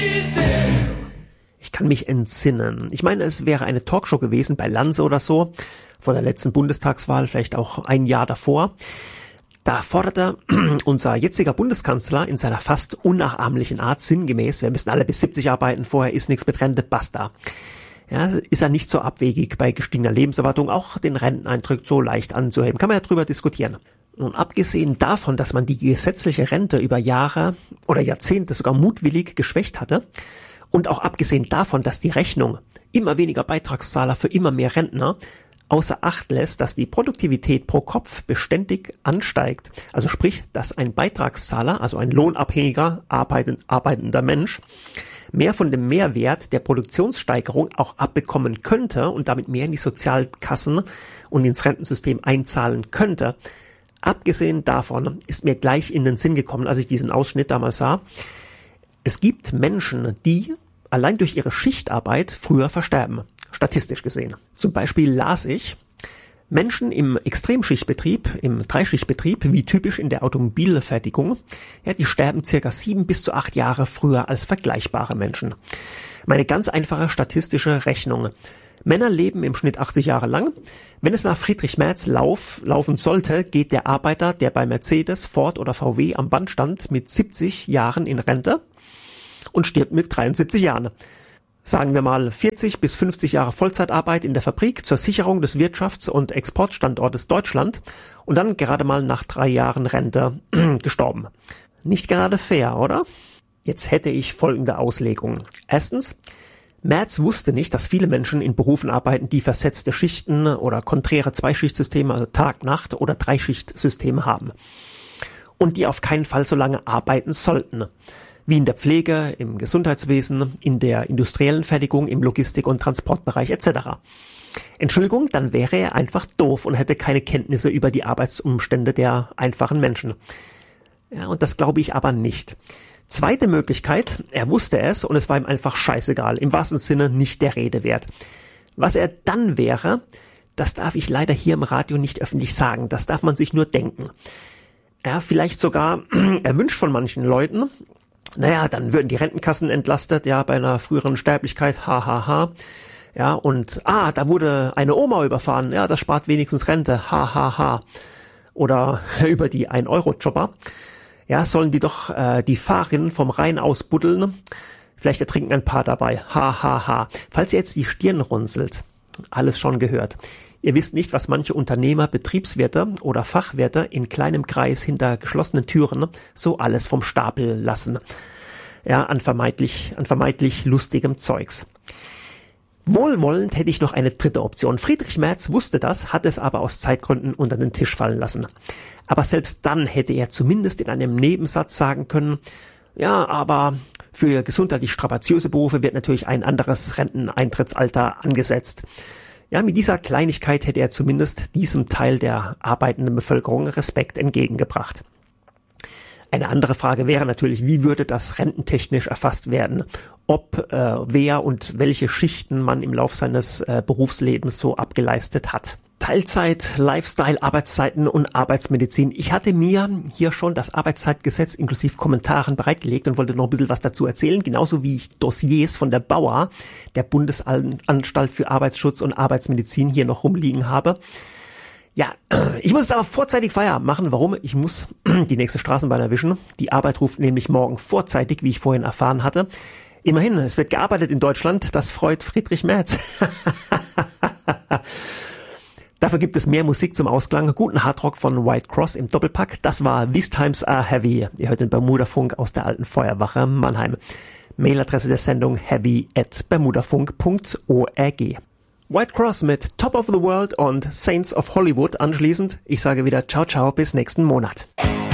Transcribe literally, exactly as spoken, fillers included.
Ich kann mich entsinnen. Ich meine, es wäre eine Talkshow gewesen bei Lanze oder so, vor der letzten Bundestagswahl, vielleicht auch ein Jahr davor. Da forderte unser jetziger Bundeskanzler in seiner fast unnachahmlichen Art sinngemäß, wir müssen alle bis siebzig arbeiten, vorher ist nichts mit Rente, basta. Ja, ist er nicht so abwegig bei gestiegener Lebenserwartung, auch den Renteneintritt so leicht anzuheben. Kann man ja drüber diskutieren. Und abgesehen davon, dass man die gesetzliche Rente über Jahre oder Jahrzehnte sogar mutwillig geschwächt hatte, und auch abgesehen davon, dass die Rechnung immer weniger Beitragszahler für immer mehr Rentner außer Acht lässt, dass die Produktivität pro Kopf beständig ansteigt. Also sprich, dass ein Beitragszahler, also ein lohnabhängiger, arbeitender Mensch, mehr von dem Mehrwert der Produktionssteigerung auch abbekommen könnte und damit mehr in die Sozialkassen und ins Rentensystem einzahlen könnte. Abgesehen davon ist mir gleich in den Sinn gekommen, als ich diesen Ausschnitt damals sah, es gibt Menschen, die allein durch ihre Schichtarbeit früher versterben, statistisch gesehen. Zum Beispiel las ich, Menschen im Extremschichtbetrieb, im Dreischichtbetrieb, wie typisch in der Automobilfertigung, ja, die sterben circa sieben bis zu acht Jahre früher als vergleichbare Menschen. Meine ganz einfache statistische Rechnung. Männer leben im Schnitt achtzig Jahre lang. Wenn es nach Friedrich Merz lauf, laufen sollte, geht der Arbeiter, der bei Mercedes, Ford oder V W am Band stand, mit siebzig Jahren in Rente und stirbt mit dreiundsiebzig Jahren. Sagen wir mal vierzig bis fünfzig Jahre Vollzeitarbeit in der Fabrik zur Sicherung des Wirtschafts- und Exportstandortes Deutschland und dann gerade mal nach drei Jahren Rente gestorben. Nicht gerade fair, oder? Jetzt hätte ich folgende Auslegung. Erstens, Merz wusste nicht, dass viele Menschen in Berufen arbeiten, die versetzte Schichten oder konträre Zweischichtsysteme, also Tag-Nacht- oder Dreischichtsysteme haben. Und die auf keinen Fall so lange arbeiten sollten. Wie in der Pflege, im Gesundheitswesen, in der industriellen Fertigung, im Logistik- und Transportbereich et cetera. Entschuldigung, dann wäre er einfach doof und hätte keine Kenntnisse über die Arbeitsumstände der einfachen Menschen. Ja, und das glaube ich aber nicht. Zweite Möglichkeit, er wusste es und es war ihm einfach scheißegal, im wahrsten Sinne nicht der Rede wert. Was er dann wäre, das darf ich leider hier im Radio nicht öffentlich sagen, das darf man sich nur denken. Ja, vielleicht sogar erwünscht von manchen Leuten, naja, dann würden die Rentenkassen entlastet, ja, bei einer früheren Sterblichkeit, ha, ha, ha. Ja, und, ah, da wurde eine Oma überfahren, ja, das spart wenigstens Rente, ha, ha, ha. Oder über die ein Euro Jobber. Ja, sollen die doch äh, die Fahrerinnen vom Rhein aus buddeln? Vielleicht ertrinken ein paar dabei, ha, ha, ha. Falls ihr jetzt die Stirn runzelt, alles schon gehört. Ihr wisst nicht, was manche Unternehmer, Betriebswirte oder Fachwirte in kleinem Kreis hinter geschlossenen Türen so alles vom Stapel lassen. Ja, an vermeintlich, an vermeintlich lustigem Zeugs. Wohlwollend hätte ich noch eine dritte Option. Friedrich Merz wusste das, hat es aber aus Zeitgründen unter den Tisch fallen lassen. Aber selbst dann hätte er zumindest in einem Nebensatz sagen können, ja, aber für gesundheitlich strapaziöse Berufe wird natürlich ein anderes Renteneintrittsalter angesetzt. Ja, mit dieser Kleinigkeit hätte er zumindest diesem Teil der arbeitenden Bevölkerung Respekt entgegengebracht. Eine andere Frage wäre natürlich, wie würde das rententechnisch erfasst werden? Ob, äh, wer und welche Schichten man im Lauf seines äh, Berufslebens so abgeleistet hat. Teilzeit, Lifestyle, Arbeitszeiten und Arbeitsmedizin. Ich hatte mir hier schon das Arbeitszeitgesetz inklusive Kommentaren bereitgelegt und wollte noch ein bisschen was dazu erzählen, genauso wie ich Dossiers von der BAuA, der Bundesanstalt für Arbeitsschutz und Arbeitsmedizin, hier noch rumliegen habe. Ja, ich muss jetzt aber vorzeitig Feierabend machen. Warum? Ich muss die nächste Straßenbahn erwischen. Die Arbeit ruft nämlich morgen vorzeitig, wie ich vorhin erfahren hatte. Immerhin, es wird gearbeitet in Deutschland. Das freut Friedrich Merz. Dafür gibt es mehr Musik zum Ausklang. Guten Hardrock von White Cross im Doppelpack. Das war These Times Are Heavy. Ihr hört den Bermudafunk aus der alten Feuerwache Mannheim. Mailadresse der Sendung heavy at bermudafunk punkt org. White Cross mit Top of the World und Saints of Hollywood anschließend. Ich sage wieder ciao ciao bis nächsten Monat.